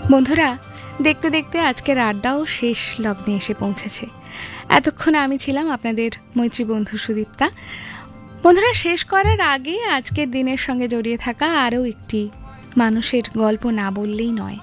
বন্ধুরা, দেখতে দেখতে আজকের আড্ডাও শেষ লগ্নে এসে পৌঁছেছে। এতক্ষণ আমি ছিলাম আপনাদের মৈত্রী বন্ধু সুদীপ্তা। বন্ধুরা, শেষ করার আগে আজকের দিনের সঙ্গে জড়িয়ে থাকা আরও একটি মানুষের গল্প না বললেই নয়।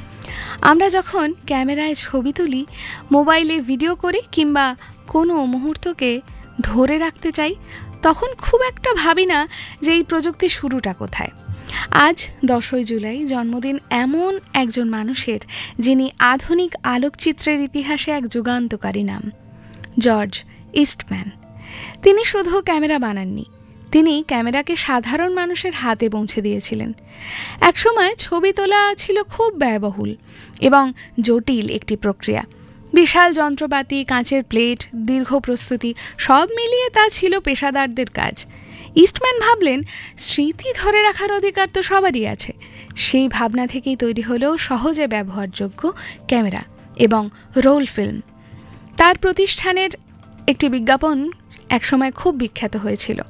আমরা যখন ক্যামেরায় ছবি তুলি, মোবাইলে ভিডিও করি কিংবা কোনো মুহূর্তকে ধরে রাখতে চাই, তখন খুব একটা ভাবি না যে এই প্রযুক্তির শুরুটা কোথায়। আজ 10ই জুলাই জন্মদিন এমন একজন মানুষের, যিনি আধুনিক আলোকচিত্রের ইতিহাসে এক যুগান্তকারী নাম, জর্জ ইস্টম্যান। তিনি শুধু ক্যামেরা বানাননি, তিনি ক্যামেরাকে সাধারণ মানুষের হাতে পৌঁছে দিয়েছিলেন। একসময় ছবি তোলা ছিল খুব ব্যয়বহুল এবং জটিল একটি প্রক্রিয়া। বিশাল যন্ত্রপাতি, কাঁচের প্লেট, দীর্ঘ প্রস্তুতি, সব মিলিয়ে তা ছিল পেশাদারদের কাজ। ইস্টম্যান ভাবলেন, স্মৃতি ধরে রাখার অধিকার তো সবারই আছে। সেই ভাবনা থেকেই তৈরি হলো সহজে ব্যবহারযোগ্য ক্যামেরা এবং রোল ফিল্ম। তার প্রতিষ্ঠানের একটি বিজ্ঞাপন একসময় খুব বিখ্যাত হয়েছিল,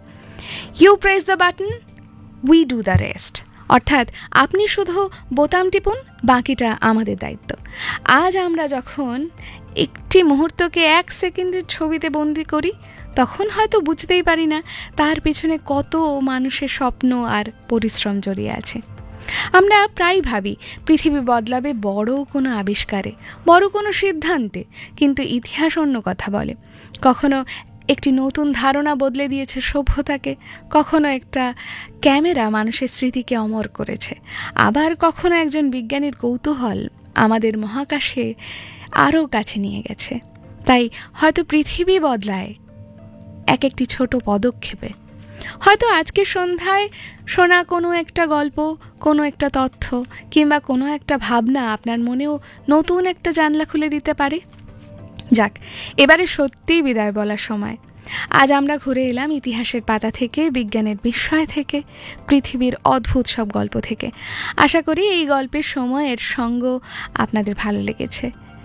you press the button, we do the rest. অর্থাৎ আপনি শুধু বোতাম টিপুন, বাকিটা আমাদের দায়িত্ব। আজ আমরা যখন একটি মুহূর্তকে 1 সেকেন্ডের ছবিতে বন্দি করি, তখন হয়তো বুঝতেই পারি না তার পেছনে কত মানুষের স্বপ্ন আর পরিশ্রম জড়িয়ে আছে। আমরা প্রায় ভাবি পৃথিবী বদলাবে বড় কোনো আবিষ্কারে, বড় কোনো সিদ্ধান্তে, কিন্তু ইতিহাস অন্য কথা বলে। কখনো একটি নতুন ধারণা বদলে দিয়েছে সভ্যতাকে, কখনো একটা ক্যামেরা মানুষের স্মৃতিকে অমর করেছে, আবার কখনো একজন বিজ্ঞানীর কৌতূহল আমাদের মহাকাশে আরও কাছে নিয়ে গেছে। তাই হয়তো পৃথিবী বদলায় এক একটি ছোট পদক্ষেপে। হয়তো আজকের সন্ধ্যায় শোনা কোনো একটা গল্প, কোনো একটা তথ্য কিংবা কোনো একটা ভাবনা আপনার মনেও নতুন একটা জানলা খুলে দিতে পারে। যাক, এবারে সত্যিই বিদায় বলার সময়। আজ আমরা ঘুরে এলাম ইতিহাসের পাতা থেকে, বিজ্ঞানের বিস্ময় থেকে, পৃথিবীর অদ্ভুত সব গল্প থেকে। আশা করি এই গল্পের সময়ের সঙ্গ আপনাদের ভালো লেগেছে।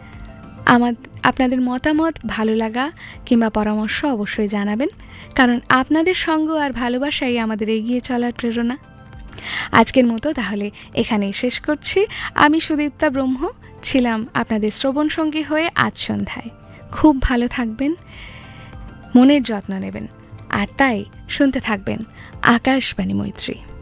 আপনাদের মতামত, ভালো লাগা কিংবা পরামর্শ অবশ্যই জানাবেন, কারণ আপনাদের সঙ্গ আর ভালোবাসাই আমাদের এগিয়ে চলার প্রেরণা। আজকের মতো তাহলে এখানেই শেষ করছি। আমি সুদীপ্তা ব্রহ্ম ছিলাম আপনাদের শ্রবণ সঙ্গী হয়ে আজ সন্ধ্যায়। খুব ভালো থাকবেন, মনের যত্ন নেবেন, আর তাই শুনতে থাকবেন আকাশবাণী মৈত্রী।